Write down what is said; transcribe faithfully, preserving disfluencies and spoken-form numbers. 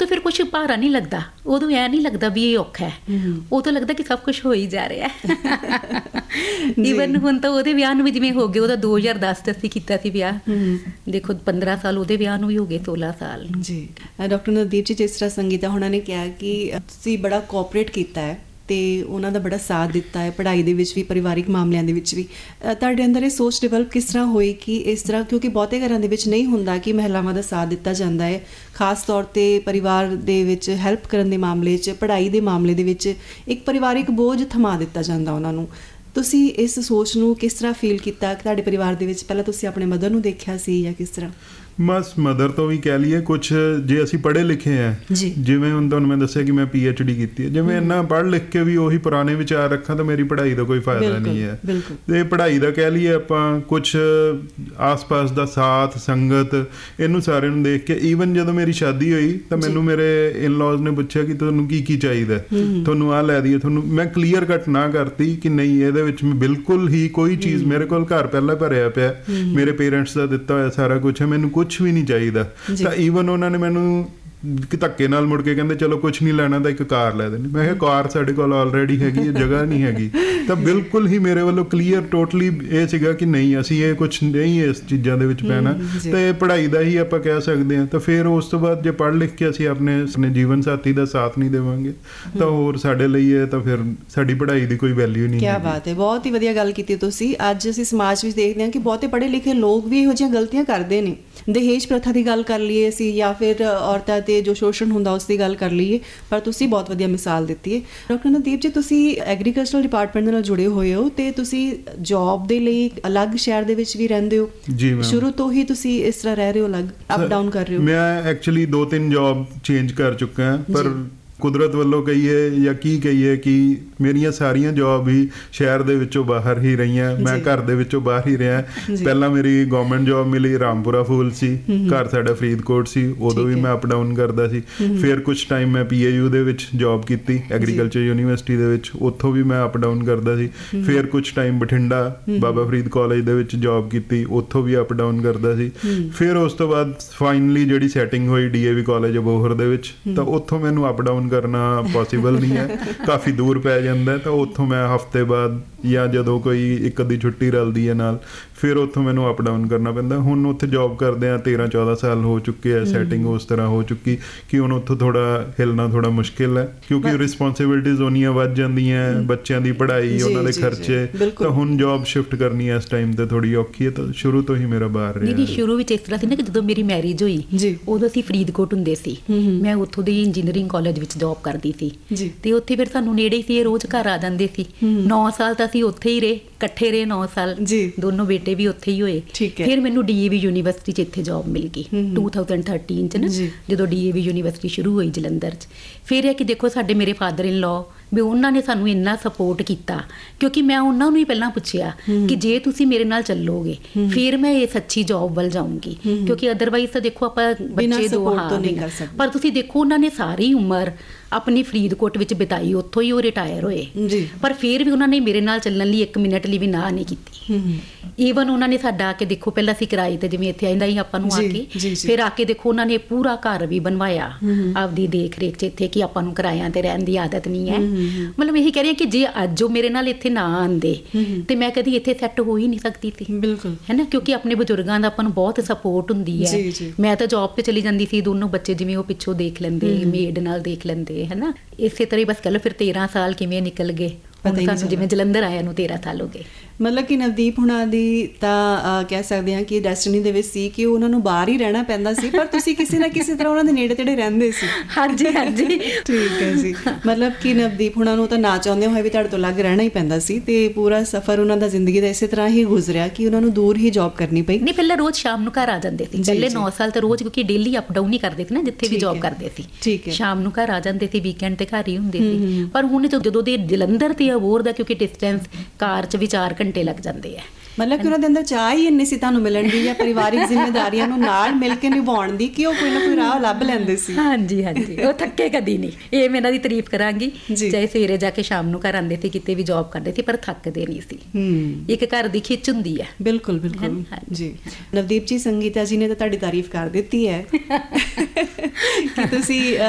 ਉਦੋਂ ਫਿਰ ਕੁਛ ਭਾਰਾ ਨਹੀਂ ਲੱਗਦਾ, ਉਦੋਂ ਐ ਨਹੀਂ ਲੱਗਦਾ ਵੀ ਇਹ ਔਖਾ ਹੈ, ਉਦੋਂ ਲੱਗਦਾ ਕਿ ਸਭ ਕੁਛ ਹੋ ਹੀ ਜਾ ਰਿਹਾ। ਈਵਨ ਹੁਣ ਤਾਂ ਉਹਦੇ ਵਿਆਹ ਨੂੰ ਵੀ ਜਿਵੇਂ ਹੋ ਗਏ, ਉਹਦਾ ਦੋ ਹਜ਼ਾਰ ਦਸ 'ਚ ਅਸੀਂ ਕੀਤਾ ਸੀ ਵਿਆਹ, ਦੇਖੋ ਪੰਦਰਾਂ ਸਾਲ ਉਹਦੇ ਵਿਆਹ ਨੂੰ ਵੀ ਹੋ ਗਏ, ਸੋਲਾਂ ਸਾਲ। ਜੀ ਡਾਕਟਰ ਨਵਦੀਪ ਜੀ, ਜਿਸ ਤਰ੍ਹਾਂ ਸੰਗੀਤਾ ਹੋਣਾ ਨੇ ਕਿਹਾ ਕਿ ਤੁਸੀਂ ਬੜਾ ਕੋਆਪਰੇਟ ਕੀਤਾ ਹੈ ਅਤੇ ਉਹਨਾਂ ਦਾ ਬੜਾ ਸਾਥ ਦਿੱਤਾ ਹੈ ਪੜ੍ਹਾਈ ਦੇ ਵਿੱਚ ਵੀ, ਪਰਿਵਾਰਿਕ ਮਾਮਲਿਆਂ ਦੇ ਵਿੱਚ ਵੀ, ਤੁਹਾਡੇ ਅੰਦਰ ਇਹ ਸੋਚ ਡਿਵੈਲਪ ਕਿਸ ਤਰ੍ਹਾਂ ਹੋਈ ਕਿ ਇਸ ਤਰ੍ਹਾਂ, ਕਿਉਂਕਿ ਬਹੁਤੇ ਘਰਾਂ ਦੇ ਵਿੱਚ ਨਹੀਂ ਹੁੰਦਾ ਕਿ ਮਹਿਲਾਵਾਂ ਦਾ ਸਾਥ ਦਿੱਤਾ ਜਾਂਦਾ ਹੈ, ਖਾਸ ਤੌਰ 'ਤੇ ਪਰਿਵਾਰ ਦੇ ਵਿੱਚ ਹੈਲਪ ਕਰਨ ਦੇ ਮਾਮਲੇ 'ਚ, ਪੜ੍ਹਾਈ ਦੇ ਮਾਮਲੇ ਦੇ ਵਿੱਚ ਇੱਕ ਪਰਿਵਾਰਿਕ ਬੋਝ ਥਮਾ ਦਿੱਤਾ ਜਾਂਦਾ ਉਹਨਾਂ ਨੂੰ। ਤੁਸੀਂ ਇਸ ਸੋਚ ਨੂੰ ਕਿਸ ਤਰ੍ਹਾਂ ਫੀਲ ਕੀਤਾ ਕਿ ਤੁਹਾਡੇ ਪਰਿਵਾਰ ਦੇ ਵਿੱਚ ਪਹਿਲਾਂ ਤੁਸੀਂ ਆਪਣੇ ਮਦਰ ਨੂੰ ਦੇਖਿਆ ਸੀ ਜਾਂ ਕਿਸ ਤਰ੍ਹਾਂ? ਬਸ ਮਦਰ ਤੋਂ ਵੀ ਕਹਿ ਲਈਏ ਕੁਛ, ਜੇ ਅਸੀਂ ਪੜ੍ਹੇ ਲਿਖੇ ਹਾਂ, ਜਿਵੇਂ ਹੁਣ ਤੁਹਾਨੂੰ ਮੈਂ ਦੱਸਿਆ ਕਿ ਮੈਂ ਪੀ ਐਚ ਡੀ ਕੀਤੀ ਹੈ, ਜਿਵੇਂ ਇੰਨਾ ਪੜ੍ਹ ਲਿਖ ਕੇ ਵੀ ਉਹੀ ਪੁਰਾਣੇ ਵਿਚਾਰ ਰੱਖਾਂ ਤਾਂ ਮੇਰੀ ਪੜ੍ਹਾਈ ਦਾ ਕੋਈ ਫਾਇਦਾ ਨਹੀਂ ਹੈ। ਤੇ ਪੜ੍ਹਾਈ ਦਾ ਕਹਿ ਲਈਏ ਆਪਾਂ, ਕੁਛ ਆਸ ਪਾਸ ਦਾ ਸਾਥ, ਸੰਗਤ, ਇਹਨੂੰ ਸਾਰਿਆਂ ਨੂੰ ਦੇਖ ਕੇ, ਈਵਨ ਜਦੋਂ ਮੇਰੀ ਸ਼ਾਦੀ ਹੋਈ ਤਾਂ ਮੈਨੂੰ ਮੇਰੇ ਇਨ-ਲॉज ਨੇ ਪੁੱਛਿਆ ਕਿ ਤੁਹਾਨੂੰ ਕੀ ਕੀ ਚਾਹੀਦਾ, ਤੁਹਾਨੂੰ ਆਹ ਲੈ ਦਈਏ ਤੁਹਾਨੂੰ। ਮੈਂ ਕਲੀਅਰ ਕੱਟ ਨਾ ਕਰਤੀ ਕਿ ਨਹੀਂ, ਇਹਦੇ ਵਿੱਚ ਬਿਲਕੁਲ ਹੀ ਕੋਈ ਚੀਜ਼, ਮੇਰੇ ਕੋਲ ਘਰ ਪਹਿਲਾਂ ਭਰਿਆ ਪਿਆ, ਮੇਰੇ ਪੇਰੈਂਟਸ ਦਾ ਦਿੱਤਾ ਹੋਇਆ ਸਾਰਾ ਕੁਛ ਹੈ, ਮੈਨੂੰ ਕੁਛ ਵੀ ਨਹੀਂ ਚਾਹੀਦਾ। ਤਾਂ ਈਵਨ ਉਹਨਾਂ ਨੇ ਮੈਨੂੰ ਕਿ ਧੱਕੇ ਨਾਲ ਮੁੜ ਕੇ ਕਹਿੰਦੇ ਚਲੋ ਕੁਛ ਨਹੀਂ ਲੈਣਾ ਤਾਂ ਇੱਕ ਕਾਰ ਲੈ ਦੇਣੀ। ਮੈਂ ਕਿਹਾ ਕਾਰ ਸਾਡੇ ਕੋਲ ਆਲਰੇਡੀ ਹੈਗੀ ਹੈ, ਜਗ੍ਹਾ ਨਹੀਂ ਹੈਗੀ। ਤਾਂ ਬਿਲਕੁਲ ਹੀ ਮੇਰੇ ਵੱਲੋਂ ਕਲੀਅਰ ਟੋਟਲੀ ਇਹ ਸੀਗਾ ਕਿ ਨਹੀਂ, ਅਸੀਂ ਇਹ ਕੁਛ ਨਹੀਂ ਇਸ ਚੀਜ਼ਾਂ ਦੇ ਵਿੱਚ ਪੈਣਾ, ਤੇ ਪੜ੍ਹਾਈ ਦਾ ਹੀ ਆਪਾਂ ਕਹਿ ਸਕਦੇ ਹਾਂ। ਤਾਂ ਫਿਰ ਉਸ ਤੋਂ ਬਾਅਦ ਜੇ ਪੜ੍ਹ ਲਿਖ ਕੇ ਅਸੀਂ ਆਪਣੇ ਆਪਣੇ ਜੀਵਨ ਸਾਥੀ ਦਾ ਸਾਥ ਨਹੀਂ ਦੇਵਾਂਗੇ ਤਾਂ ਹੋਰ ਸਾਡੇ ਲਈ ਇਹ ਤਾਂ ਫਿਰ ਸਾਡੀ ਪੜ੍ਹਾਈ ਦੀ ਕੋਈ ਵੈਲਿਊ ਨਹੀਂ। ਕਿਆ ਬਾਤ ਹੈ, ਬਹੁਤ ਹੀ ਵਧੀਆ ਗੱਲ ਕੀਤੀ ਤੁਸੀਂ। ਅੱਜ ਅਸੀਂ ਸਮਾਜ ਵਿੱਚ ਦੇਖਦੇ ਹਾਂ ਕਿ ਬਹੁਤੇ ਪੜ੍ਹੇ ਲਿਖੇ ਲੋਕ ਵੀ ਇਹੋ ਜਿਹੀਆਂ ਗਲਤੀਆਂ ਕਰਦੇ ਨੇ। ਦਹੇਜ ਪ੍ਰਥਾ ਦੀ ਗੱਲ ਕਰ ਲਈਏ ਅਸੀਂ, ਜਾਂ ਫਿਰ ਔਰਤਾਂ ਤੇ ਜੋ ਸ਼ੋਸ਼ਣ ਹੁੰਦਾ ਉਸ ਦੀ ਗੱਲ ਕਰ ਲਈਏ, ਪਰ ਤੁਸੀਂ ਬਹੁਤ ਵਧੀਆ ਮਿਸਾਲ ਦਿੱਤੀ ਹੈ। ਡਾਕਟਰ ਨਵਦੀਪ ਜੀ, ਤੁਸੀਂ ਐਗਰੀਕਲਚਰਲ ਡਿਪਾਰਟਮੈਂਟ ਦੇ ਨਾਲ ਜੁੜੇ ਹੋਏ ਹੋ ਤੇ ਤੁਸੀਂ ਜੌਬ ਦੇ ਲਈ ਅਲੱਗ ਸ਼ਹਿਰ ਦੇ ਵਿੱਚ ਵੀ ਰਹਿੰਦੇ ਹੋ। ਜੀ ਮੈਮ, ਸ਼ੁਰੂ ਤੋਂ ਹੀ ਤੁਸੀਂ ਇਸ ਤਰ੍ਹਾਂ ਰਹਿ ਰਹੇ ਹੋ, ਅਲੱਗ ਅਪ ਡਾਊਨ ਕਰ ਰਹੇ ਹੋ? ਮੈਂ ਐਕਚੁਅਲੀ ਦੋ ਤਿੰਨ ਜੌਬ ਚੇਂਜ ਕਰ ਚੁੱਕਾ ਹਾਂ, ਪਰ ਕੁਦਰਤ ਵੱਲੋਂ ਕਹੀਏ ਜਾਂ ਕੀ ਕਹੀਏ ਕਿ ਮੇਰੀਆਂ ਸਾਰੀਆਂ ਜੌਬ ਹੀ ਸ਼ਹਿਰ ਦੇ ਵਿੱਚੋਂ ਬਾਹਰ ਹੀ ਰਹੀਆਂ। ਮੈਂ ਘਰ ਦੇ ਵਿੱਚੋਂ ਬਾਹਰ ਹੀ ਰਿਹਾ। ਪਹਿਲਾਂ ਮੇਰੀ ਗਵਰਨਮੈਂਟ ਜੌਬ ਮਿਲੀ, ਰਾਮਪੁਰਾ ਫੂਲ ਸੀ, ਘਰ ਸਾਡਾ ਫਰੀਦਕੋਟ ਸੀ, ਉਦੋਂ ਵੀ ਮੈਂ ਅਪ ਡਾਊਨ ਕਰਦਾ ਸੀ। ਫਿਰ ਕੁਛ ਟਾਈਮ ਮੈਂ ਪੀ ਏ ਯੂ ਦੇ ਵਿੱਚ ਜੌਬ ਕੀਤੀ, ਐਗਰੀਕਲਚਰ ਯੂਨੀਵਰਸਿਟੀ ਦੇ ਵਿੱਚ, ਉੱਥੋਂ ਵੀ ਮੈਂ ਅਪ ਡਾਊਨ ਕਰਦਾ ਸੀ। ਫਿਰ ਕੁਛ ਟਾਈਮ ਬਠਿੰਡਾ ਬਾਬਾ ਫਰੀਦ ਕਾਲਜ ਦੇ ਵਿੱਚ ਜੌਬ ਕੀਤੀ, ਉੱਥੋਂ ਵੀ ਅਪ ਡਾਊਨ ਕਰਦਾ ਸੀ। ਫਿਰ ਉਸ ਤੋਂ ਬਾਅਦ ਫਾਈਨਲੀ ਜਿਹੜੀ ਸੈਟਿੰਗ ਹੋਈ D A we college Abohar ਦੇ ਵਿੱਚ, ਤਾਂ ਉੱਥੋਂ ਮੈਨੂੰ ਅਪ ਡਾਊਨ ਕਰਨਾ ਪੋਸੀਬਲ ਨਹੀਂ ਹੈ, ਕਾਫੀ ਦੂਰ ਪੈ ਜਾਂਦਾ। ਤਾਂ ਉੱਥੋਂ ਮੈਂ ਹਫ਼ਤੇ ਬਾਅਦ ਜਾਂ ਜਦੋਂ ਕੋਈ ਇੱਕ ਅੱਧੀ ਛੁੱਟੀ ਰਲਦੀ ਹੈ ਨਾਲ, ਫਿਰ ਉੱਥੋਂ ਮੈਨੂੰ ਅਪ ਡਾਊਨ ਕਰਨਾ ਪੈਂਦਾ। ਹੁਣ ਉੱਥੇ ਜੌਬ ਕਰਦੇ ਆ ਤੇਰਾਂ ਚੌਦਾਂ ਸਾਲ ਹੋ ਚੁੱਕੇ ਆ, ਸੈਟਿੰਗ ਉਸ ਤਰ੍ਹਾਂ ਹੋ ਚੁੱਕੀ ਕਿ ਹੁਣ ਉੱਥੋਂ ਥੋੜਾ ਹਿਲਣਾ ਥੋੜਾ ਮੁਸ਼ਕਿਲ ਹੈ, ਕਿਉਂਕਿ ਰਿਸਪੌਂਸਿਬਿਲਿਟੀਜ਼ ਉਨੀਆਂ ਵੱਧ ਜਾਂਦੀਆਂ, ਬੱਚਿਆਂ ਦੀ ਪੜ੍ਹਾਈ, ਉਹਨਾਂ ਦੇ ਖਰਚੇ। ਤਾਂ ਹੁਣ ਜੌਬ ਸ਼ਿਫਟ ਕਰਨੀ ਇਸ ਟਾਈਮ ਤੇ ਥੋੜੀ ਔਖੀ ਹੈ। ਤਾਂ ਸ਼ੁਰੂ ਤੋਂ ਹੀ ਮੇਰਾ ਬਾਹਰ ਰਿਹਾ। ਨਹੀਂ, ਸ਼ੁਰੂ ਵਿੱਚ ਇਸ ਤਰ੍ਹਾਂ ਸੀ ਨਾ ਕਿ ਜਦੋਂ ਮੇਰੀ ਮੈਰਿਜ ਹੋਈ ਉਦੋਂ ਅਸੀਂ ਫਰੀਦਕੋਟ ਹੁੰਦੇ ਸੀ, ਮੈਂ ਉੱਥੋਂ ਦੀ ਇੰਜੀਨੀਅਰਿੰਗ ਕਾਲਜ ਵਿੱਚ ਜੌਬ ਕਰਦੀ ਸੀ, ਤੇ ਉੱਥੇ ਫਿਰ ਸਾਨੂੰ ਨੇੜੇ ਹੀ ਸੀ, ਇਹ ਰੋਜ਼ ਘਰ ਆ ਜਾਂਦੇ ਸੀ। ਨੌ ਸਾਲ ਤਾਂ ਅਸੀਂ ਉੱਥੇ ਹੀ ਰਹੇ, ਇਕੱਠੇ ਰਹੇ ਨੌ ਸਾਲ, ਦੋਨੋਂ ਬੇਟੇ ਵੀ ਉੱਥੇ ਹੀ ਹੋਏ। ਫਿਰ ਮੈਨੂੰ ਡੀ ਏ ਵੀ ਯੂਨੀਵਰਸਿਟੀ 'ਚ ਇੱਥੇ ਜੌਬ ਮਿਲ ਗਈ ਟੂ ਥਾਊਜ਼ੈਂਡ ਥਰਟੀਨ 'ਚ ਨਾ, ਜਦੋਂ ਡੀ ਏ ਵੀ ਯੂਨੀਵਰਸਿਟੀ ਸ਼ੁਰੂ ਹੋਈ ਜਲੰਧਰ 'ਚ। ਫਿਰ ਇਹ ਕਿ ਦੇਖੋ ਸਾਡੇ ਮੇਰੇ ਫਾਦਰ ਇਨ ਲॉ ਵੀ ਉਹਨਾਂ ਨੇ ਸਾਨੂੰ ਇੰਨਾ ਸਪੋਰਟ ਕੀਤਾ, ਕਿਉਂਕਿ ਮੈਂ ਉਹਨਾਂ ਨੂੰ ਹੀ ਪਹਿਲਾਂ ਪੁੱਛਿਆ ਕਿ ਜੇ ਤੁਸੀਂ ਮੇਰੇ ਨਾਲ ਚੱਲੋਗੇ ਫਿਰ ਮੈਂ ਇਸ ਅੱਛੀ ਜੌਬ ਵੱਲ ਜਾਊਂਗੀ, ਕਿਉਂਕਿ ਅਦਰਵਾਈਜ਼ ਤਾਂ ਦੇਖੋ ਆਪਾਂ ਬੱਚੇ ਦੋ ਹਾਂ ਨਹੀਂ ਕਰ ਸਕਦੇ। ਪਰ ਤੁਸੀਂ ਦੇਖੋ ਉਹਨਾਂ ਨੇ ਸਾਰੀ ਉਮਰ ਆਪਣੀ ਫਰੀਦਕੋਟ ਵਿੱਚ ਬਿਤਾਈ, ਉੱਥੋਂ ਹੀ ਉਹ ਰਿਟਾਇਰ ਹੋਏ, ਪਰ ਫਿਰ ਵੀ ਉਹਨਾਂ ਨੇ ਮੇਰੇ ਨਾਲ ਚੱਲਣ ਲਈ ਇੱਕ ਮਿੰਟ ਲਈ ਵੀ ਨਾ ਨਹੀਂ ਕੀਤੀ। ਈਵਨ ਉਹਨਾਂ ਨੇ ਸਾਡਾ ਆ ਕੇ ਦੇਖੋ, ਪਹਿਲਾਂ ਅਸੀਂ ਕਿਰਾਏ ਤੇ ਜਿਵੇਂ ਇੱਥੇ ਆਂਦਾ ਹੀ ਆਪਾਂ ਨੂੰ ਆ ਕੇ, ਫਿਰ ਆ ਕੇ ਦੇਖੋ ਉਹਨਾਂ ਨੇ ਪੂਰਾ ਘਰ ਵੀ ਬਣਵਾਇਆ ਆਪਦੀ ਦੇਖ ਰੇਖ 'ਚ ਇੱਥੇ, ਕਿ ਆਪਾਂ ਨੂੰ ਕਿਰਾਇਆਂ ਤੇ ਰਹਿਣ ਦੀ ਆਦਤ ਨਹੀਂ ਹੈ। ਮਤਲਬ ਇਹੀ ਕਹਿ ਰਹੀ ਹਾਂ ਕਿ ਜੇ ਅੱਜ ਉਹ ਮੇਰੇ ਨਾਲ ਇੱਥੇ ਨਾ ਆਉਂਦੇ ਤੇ ਮੈਂ ਕਦੀ ਇੱਥੇ ਸੈੱਟ ਹੋ ਹੀ ਨਹੀਂ ਸਕਦੀ ਸੀ। ਬਿਲਕੁਲ ਹੈ ਨਾ, ਕਿਉਂਕਿ ਆਪਣੇ ਬਜ਼ੁਰਗਾਂ ਦਾ ਆਪਾਂ ਨੂੰ ਬਹੁਤ ਸਪੋਰਟ ਹੁੰਦੀ ਹੈ। ਮੈਂ ਤਾਂ ਜੌਬ ਤੇ ਚਲੀ ਜਾਂਦੀ ਸੀ, ਦੋਨੋਂ ਬੱਚੇ ਜਿਵੇਂ ਉਹ ਪਿੱਛੋਂ ਦੇਖ ਲੈਂਦੇ, ਮੇਡ ਨਾਲ ਦੇਖ ਲੈਂਦੇ, ਹੈ ਨਾ। ਇਸੇ ਤਰ੍ਹਾਂ ਹੀ ਬਸ ਕਹਿ ਲਓ ਫਿਰ ਤੇਰਾਂ ਸਾਲ ਕਿਵੇਂ ਨਿਕਲ ਗਏ। ਸਾਨੂੰ ਜਿਵੇਂ ਜਲੰਧਰ ਆਇਆ ਨੂੰ ਤੇਰਾਂ ਸਾਲ ਹੋ ਗਏ। ਮਤਲਬ ਕਿ ਨਵਦੀਪ ਹੁਣਾਂ ਦੀ ਤਾਂ ਕਹਿ ਸਕਦੇ ਹਾਂ ਕਿ ਡੈਸਟਨੀ ਦੇ ਵਿੱਚ ਸੀ ਕਿ ਉਹਨਾਂ ਨੂੰ ਬਾਹਰ ਹੀ ਰਹਿਣਾ ਪੈਂਦਾ ਸੀ, ਪਰ ਤੁਸੀਂ ਕਿਸੇ ਨਾ ਕਿਸੇ ਤਰ੍ਹਾਂ ਉਹਨਾਂ ਦੇ ਨੇੜੇ ਤੇੜੇ ਰਹਿੰਦੇ ਸੀ। ਹਾਂਜੀ ਹਾਂਜੀ, ਠੀਕ ਹੈ ਜੀ। ਮਤਲਬ ਕਿ ਨਵਦੀਪ ਹੁਣਾਂ ਨੂੰ ਤਾਂ ਨਾ ਚਾਹੁੰਦੇ ਹੋਏ ਵੀ ਤੁਹਾਡੇ ਤੋਂ ਅਲੱਗ ਰਹਿਣਾ ਹੀ ਪੈਂਦਾ ਸੀ, ਤੇ ਪੂਰਾ ਸਫ਼ਰ ਉਹਨਾਂ ਦਾ ਜ਼ਿੰਦਗੀ ਦਾ ਇਸੇ ਤਰ੍ਹਾਂ ਹੀ ਗੁਜ਼ਰਿਆ ਕਿ ਉਹਨਾਂ ਨੂੰ ਦੂਰ ਹੀ ਜੌਬ ਕਰਨੀ ਪਈ। ਨਹੀਂ, ਪਹਿਲਾਂ ਰੋਜ਼ ਸ਼ਾਮ ਨੂੰ ਘਰ ਆ ਜਾਂਦੇ ਸੀ, ਪਹਿਲੇ ਨੌ ਸਾਲ ਤਾਂ ਰੋਜ਼, ਕਿਉਂਕਿ ਡੇਲੀ ਅਪ ਡਾਊਨ ਹੀ ਕਰਦੇ ਸੀ ਨਾ ਜਿੱਥੇ ਵੀ ਜੌਬ ਕਰਦੇ ਸੀ। ਠੀਕ ਹੈ, ਸ਼ਾਮ ਨੂੰ ਘਰ ਆ ਜਾਂਦੇ ਸੀ, ਵੀਕਐਂਡ ਤੇ ਘਰ ਹੀ ਹੁੰਦੇ ਸੀ। ਪਰ ਹੁਣ ਜਦੋਂ ਦੇ ਜਲੰਧਰ ਤੇ ਅਬੋਹਰ ਦਾ, ਕਿਉਂਕਿ ਡਿਸਟੈਂਸ ਕਾਰ 'ਚ ਵੀ ਚਾਰ ਘੰਟੇ ਲੱਗ ਜਾਂਦੇ ਆ। ਮਤਲਬ ਕਿ ਉਹਨਾਂ ਦੇ ਅੰਦਰ ਚਾਹ ਹੀ ਇੰਨੀ ਸੀ ਤੁਹਾਨੂੰ ਮਿਲਣ ਦੀ ਜਾਂ ਪਰਿਵਾਰਿਕ ਜ਼ਿੰਮੇਦਾਰੀਆਂ ਨੂੰ ਨਾਲ ਮਿਲ ਕੇ ਨਿਭਾਉਣ ਦੀ, ਕਿ ਉਹ ਕੋਈ ਨਾ ਕੋਈ ਰਾਹ ਲੱਭ ਲੈਂਦੇ ਸੀ। ਹਾਂਜੀ ਹਾਂਜੀ, ਉਹ ਥੱਕੇ ਕਦੀ ਨਹੀਂ, ਇਹ ਮੈਂ ਇਹਨਾਂ ਦੀ ਤਾਰੀਫ ਕਰਾਂਗੀ। ਚਾਹੇ ਸਵੇਰੇ ਜਾ ਕੇ ਸ਼ਾਮ ਨੂੰ ਘਰ ਆਉਂਦੇ ਸੀ, ਕਿਤੇ ਵੀ ਜੌਬ ਕਰਦੇ ਸੀ, ਪਰ ਥੱਕਦੇ ਨਹੀਂ ਸੀ। ਇੱਕ ਘਰ ਦੀ ਖਿੱਚ ਹੁੰਦੀ ਹੈ। ਬਿਲਕੁਲ ਬਿਲਕੁਲ ਜੀ। ਨਵਦੀਪ ਜੀ, ਸੰਗੀਤਾ ਜੀ ਨੇ ਤਾਂ ਤੁਹਾਡੀ ਤਾਰੀਫ ਕਰ ਦਿੱਤੀ ਹੈ ਕਿ ਤੁਸੀਂ